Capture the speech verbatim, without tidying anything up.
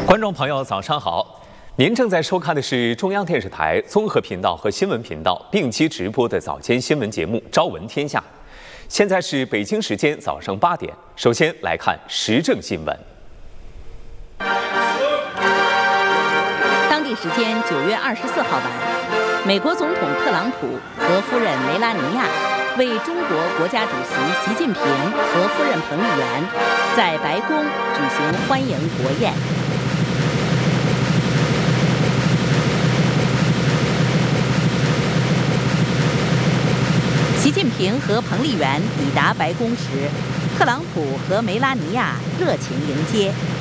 观众朋友，早上好！您正在收看的是中央电视台综合频道和新闻频道并机直播的早间新闻节目《朝闻天下》。现在是北京时间早上八点。首先来看时政新闻。 当地时间九月二十四号晚，美国总统特朗普和夫人梅拉尼亚为中国国家主席习近平和夫人彭丽媛在白宫举行欢迎国宴。习近平和彭丽媛抵达白宫时，特朗普和梅拉尼亚热情迎接，